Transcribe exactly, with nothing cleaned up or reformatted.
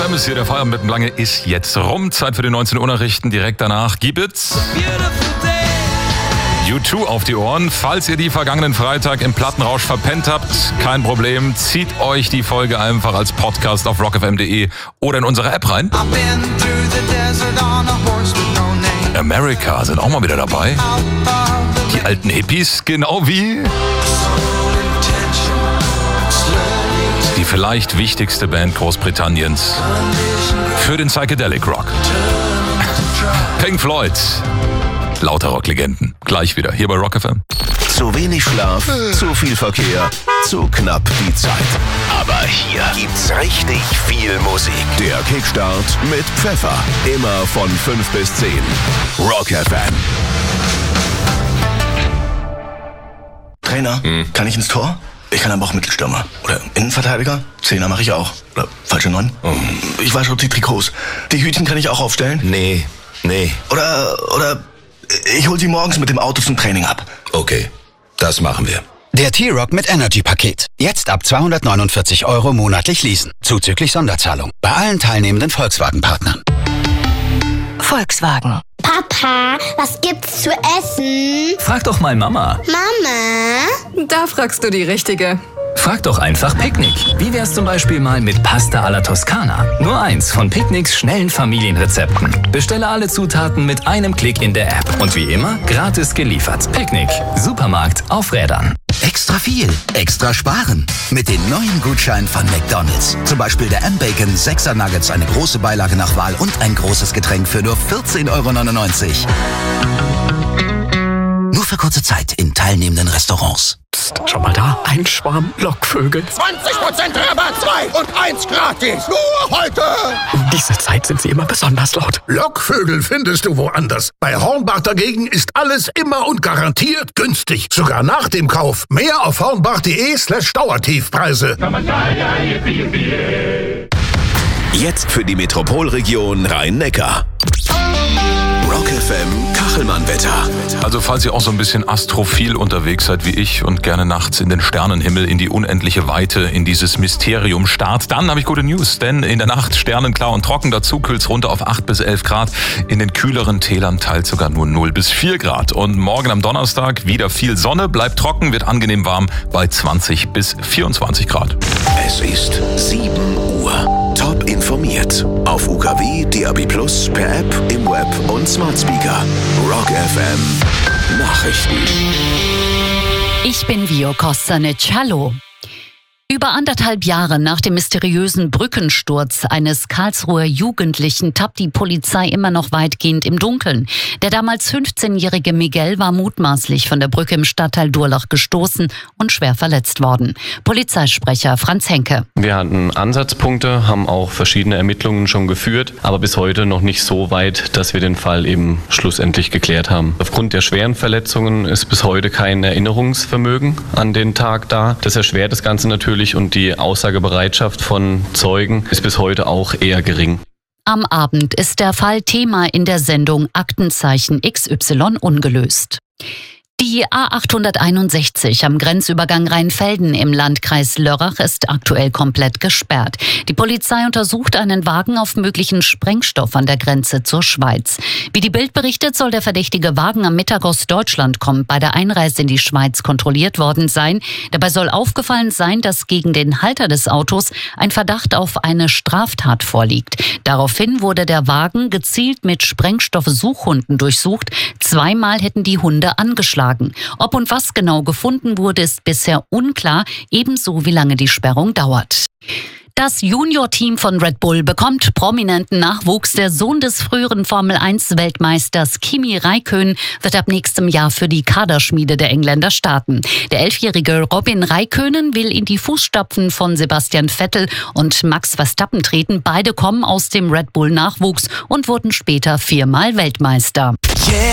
M ist hier, der Feierabend mit dem Lange ist jetzt rum. Zeit für die neunzehn Uhr Nachrichten. Direkt danach gibt es U zwei auf die Ohren. Falls ihr die vergangenen Freitag im Plattenrausch verpennt habt, kein Problem. Zieht euch die Folge einfach als Podcast auf rock f m punkt d e oder in unsere App rein. America sind auch mal wieder dabei. Die alten Hippies, genau wie die vielleicht wichtigste Band Großbritanniens für den Psychedelic Rock. Pink Floyd. Lauter Rocklegenden. Gleich wieder hier bei Rock F M. Zu wenig Schlaf, zu viel Verkehr, zu knapp die Zeit. Aber hier gibt's richtig viel Musik. Der Kickstart mit Pfeffer. Immer von fünf bis zehn. Rock F M. Trainer, hm. kann ich ins Tor? Ich kann aber auch Mittelstürmer. Oder Innenverteidiger? Zehner mache ich auch. Oder falsche Neun? Oh. Ich wasche auch die Trikots. Die Hütchen kann ich auch aufstellen? Nee, nee. Oder, oder ich hol sie morgens mit dem Auto zum Training ab. Okay, das machen wir. Der T-Rock mit Energy-Paket. Jetzt ab zweihundertneunundvierzig Euro monatlich leasen. Zuzüglich Sonderzahlung. Bei allen teilnehmenden Volkswagen-Partnern. Volkswagen. Papa, was gibt's zu essen? Frag doch mal Mama. Mama? Da fragst du die Richtige. Frag doch einfach Picknick. Wie wär's zum Beispiel mal mit Pasta alla Toskana? Nur eins von Picknicks schnellen Familienrezepten. Bestelle alle Zutaten mit einem Klick in der App. Und wie immer, gratis geliefert. Picknick. Supermarkt auf Rädern. Extra viel, extra sparen. Mit den neuen Gutscheinen von McDonald's. Zum Beispiel der M-Bacon sechser Nuggets, eine große Beilage nach Wahl und ein großes Getränk für nur vierzehn Euro neunundneunzig. Nur für kurze Zeit in teilnehmenden Restaurants. Psst, schau mal da, ein Schwarm Lockvögel. zwanzig Prozent Rabatt, zwei und eins gratis. Nur heute. Um diese Zeit sind sie immer besonders laut. Lockvögel findest du woanders. Bei Hornbach dagegen ist alles immer und garantiert günstig. Sogar nach dem Kauf. Mehr auf hornbach.de slash Dauertiefpreise. Jetzt für die Metropolregion Rhein-Neckar. Rock F M Kachelmann-Wetter. Also falls ihr auch so ein bisschen astrophil unterwegs seid wie ich und gerne nachts in den Sternenhimmel, in die unendliche Weite, in dieses Mysterium starrt, dann habe ich gute News. Denn in der Nacht sternenklar und trocken, dazu kühlt's runter auf acht bis elf Grad. In den kühleren Tälern teils sogar nur null bis vier Grad. Und morgen am Donnerstag wieder viel Sonne, bleibt trocken, wird angenehm warm bei zwanzig bis vierundzwanzig Grad. Es ist sieben Uhr. Top informiert. Auf U K W, D A B plus, per App, im Web und Smart Speaker. Rock F M Nachrichten. Ich bin Vio Kostanic. Hallo. Über anderthalb Jahre nach dem mysteriösen Brückensturz eines Karlsruher Jugendlichen tappt die Polizei immer noch weitgehend im Dunkeln. Der damals fünfzehnjährige Miguel war mutmaßlich von der Brücke im Stadtteil Durlach gestoßen und schwer verletzt worden. Polizeisprecher Franz Henke. Wir hatten Ansatzpunkte, haben auch verschiedene Ermittlungen schon geführt, aber bis heute noch nicht so weit, dass wir den Fall eben schlussendlich geklärt haben. Aufgrund der schweren Verletzungen ist bis heute kein Erinnerungsvermögen an den Tag da. Das erschwert das Ganze natürlich. Und die Aussagebereitschaft von Zeugen ist bis heute auch eher gering. Am Abend ist der Fall Thema in der Sendung Aktenzeichen X Y ungelöst. Die A achthunderteinundsechzig am Grenzübergang Rheinfelden im Landkreis Lörrach ist aktuell komplett gesperrt. Die Polizei untersucht einen Wagen auf möglichen Sprengstoff an der Grenze zur Schweiz. Wie die Bild berichtet, soll der verdächtige Wagen am Mittag aus Deutschland kommend bei der Einreise in die Schweiz kontrolliert worden sein. Dabei soll aufgefallen sein, dass gegen den Halter des Autos ein Verdacht auf eine Straftat vorliegt. Daraufhin wurde der Wagen gezielt mit Sprengstoffsuchhunden durchsucht. Zweimal hätten die Hunde angeschlagen. Ob und was genau gefunden wurde, ist bisher unklar, ebenso wie lange die Sperrung dauert. Das Junior-Team von Red Bull bekommt prominenten Nachwuchs. Der Sohn des früheren Formel eins Weltmeisters Kimi Räikkönen wird ab nächstem Jahr für die Kaderschmiede der Engländer starten. Der elfjährige Robin Räikkönen will in die Fußstapfen von Sebastian Vettel und Max Verstappen treten. Beide kommen aus dem Red Bull Nachwuchs und wurden später viermal Weltmeister. Yeah.